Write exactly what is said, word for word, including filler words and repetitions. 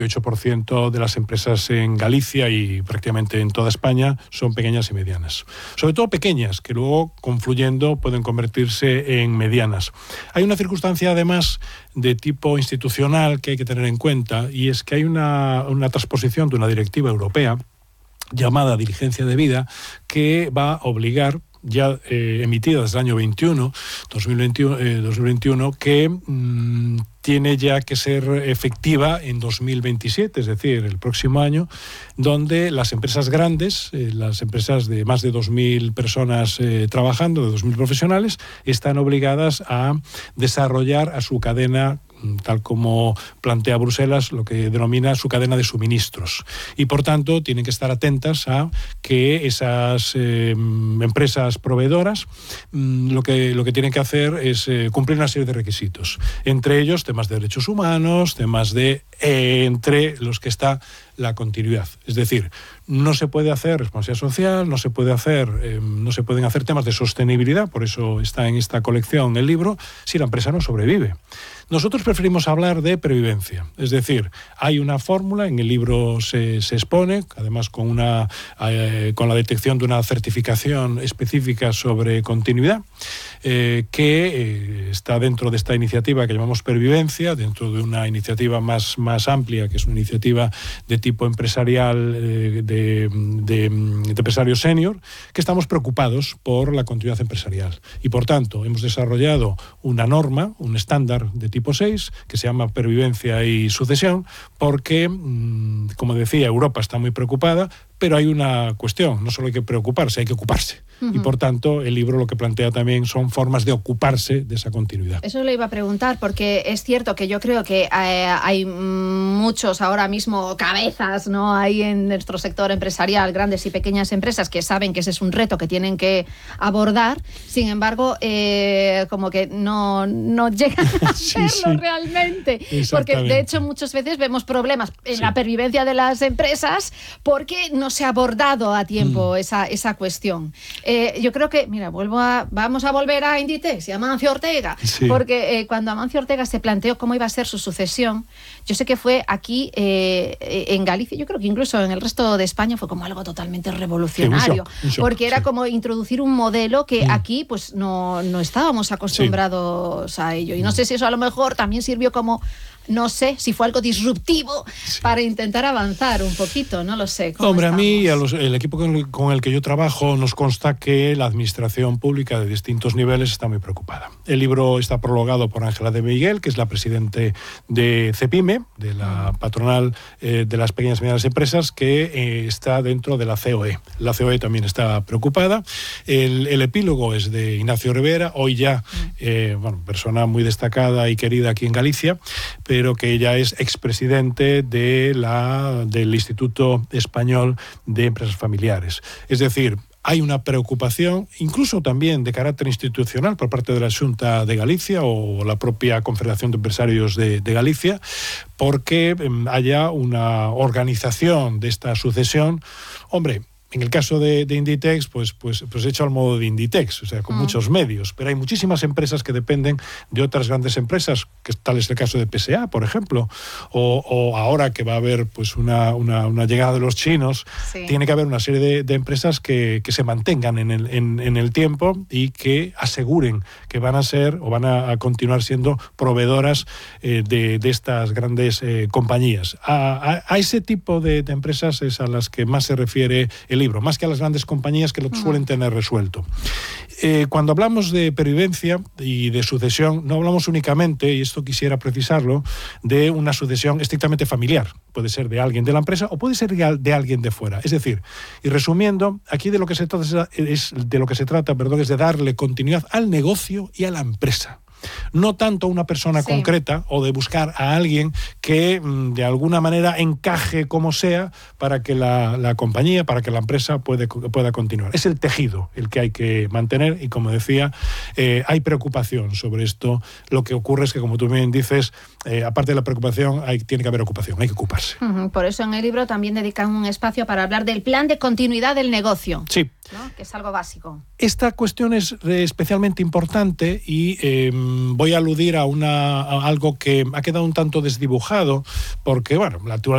ocho por ciento de las empresas en Galicia y prácticamente en toda España son pequeñas y medianas. Sobre todo pequeñas, que luego, confluyendo, pueden convertirse en medianas. Hay una circunstancia, además, de tipo institucional que hay que tener en cuenta, y es que hay una, una transposición de una directiva europea llamada Diligencia de Vida, que va a obligar, ya eh, emitida desde el año veintiuno, dos mil veintiuno, eh, dos mil veintiuno, que mmm, tiene ya que ser efectiva en dos mil veintisiete, es decir, el próximo año, donde las empresas grandes, eh, las empresas de más de dos mil personas eh, trabajando, de dos mil profesionales, están obligadas a desarrollar a su cadena, tal como plantea Bruselas, lo que denomina su cadena de suministros. Y, por tanto, tienen que estar atentas a que esas eh, empresas proveedoras mmm, lo, que, lo que tienen que hacer es eh, cumplir una serie de requisitos. Entre ellos, temas de derechos humanos, temas de... Eh, entre los que está la continuidad. Es decir, no se puede hacer responsabilidad social, no se puede hacer, eh, no se pueden hacer temas de sostenibilidad, por eso está en esta colección el libro, si la empresa no sobrevive. Nosotros preferimos hablar de previvencia, es decir, hay una fórmula, en el libro se, se expone, además con, una, eh, con la detección de una certificación específica sobre continuidad, eh, que eh, está dentro de esta iniciativa que llamamos Pervivencia, dentro de una iniciativa más, más amplia, que es una iniciativa de tipo empresarial, eh, de, de, de empresario senior, que estamos preocupados por la continuidad empresarial. Y, por tanto, hemos desarrollado una norma, un estándar de tipo seis, que se llama Pervivencia y Sucesión, porque, como decía, Europa está muy preocupada, pero hay una cuestión, no solo hay que preocuparse, hay que ocuparse. Uh-huh. Y, por tanto, el libro lo que plantea también son formas de ocuparse de esa continuidad. Eso le iba a preguntar, porque es cierto que yo creo que eh, hay muchos ahora mismo cabezas, ¿no? Hay en nuestro sector empresarial, grandes y pequeñas empresas, que saben que ese es un reto que tienen que abordar. Sin embargo, eh, como que no, no llegan a sí, hacerlo sí. realmente. Porque, de hecho, muchas veces vemos problemas en sí. la pervivencia de las empresas porque no se ha abordado a tiempo mm. esa, esa cuestión. Eh, yo creo que, mira, vuelvo a, vamos a volver a Inditex y a Amancio Ortega, sí. porque eh, cuando Amancio Ortega se planteó cómo iba a ser su sucesión, yo sé que fue aquí eh, en Galicia, yo creo que incluso en el resto de España fue como algo totalmente revolucionario, sí, mucho, mucho, porque era sí. como introducir un modelo que mm. aquí pues no, no estábamos acostumbrados sí. a ello. Y no sé si eso a lo mejor también sirvió como... No sé si fue algo disruptivo sí. para intentar avanzar un poquito, no lo sé. Hombre, estamos? a mí y a los, el equipo con el, con el que yo trabajo nos consta que la administración pública de distintos niveles está muy preocupada. El libro está prologado por Ángela de Miguel, que es la presidente de CEPIME, de la patronal eh, de las pequeñas y medianas empresas, que eh, está dentro de la C O E. La C O E también está preocupada. El, el epílogo es de Ignacio Rivera, hoy ya, eh, bueno, persona muy destacada y querida aquí en Galicia, pero que ella es expresidente de la, del Instituto Español de Empresas Familiares. Es decir, hay una preocupación, incluso también de carácter institucional, por parte de la Xunta de Galicia o la propia Confederación de Empresarios de, de Galicia, porque eh, haya una organización de esta sucesión. Hombre, en el caso de, de Inditex, pues, pues, pues hecho al modo de Inditex, o sea, con mm. muchos medios. Pero hay muchísimas empresas que dependen de otras grandes empresas, que tal es el caso de P S A, por ejemplo, o, o ahora que va a haber pues una, una, una llegada de los chinos, sí. tiene que haber una serie de, de empresas que, que se mantengan en el, en, en el tiempo y que aseguren que van a ser o van a, a continuar siendo proveedoras eh, de, de estas grandes eh, compañías. A, a, a ese tipo de, de empresas es a las que más se refiere el libro, más que a las grandes compañías que lo uh-huh. suelen tener resuelto. Eh, cuando hablamos de pervivencia y de sucesión, no hablamos únicamente, y esto quisiera precisarlo, de una sucesión estrictamente familiar. Puede ser de alguien de la empresa o puede ser de alguien de fuera. Es decir, y resumiendo, aquí de lo que se trata es de lo que se trata, perdón, es de darle continuidad al negocio y a la empresa. No tanto a una persona sí. concreta o de buscar a alguien que de alguna manera encaje como sea para que la, la compañía, para que la empresa puede, pueda continuar. Es el tejido el que hay que mantener y, como decía, eh, hay preocupación sobre esto. Lo que ocurre es que, como tú bien dices, eh, aparte de la preocupación, hay, tiene que haber ocupación, hay que ocuparse. Uh-huh. Por eso en el libro también dedican un espacio para hablar del plan de continuidad del negocio. Sí. ¿No? Que es algo básico. Esta cuestión es especialmente importante y eh, voy a aludir a, una, a algo que ha quedado un tanto desdibujado porque, bueno, la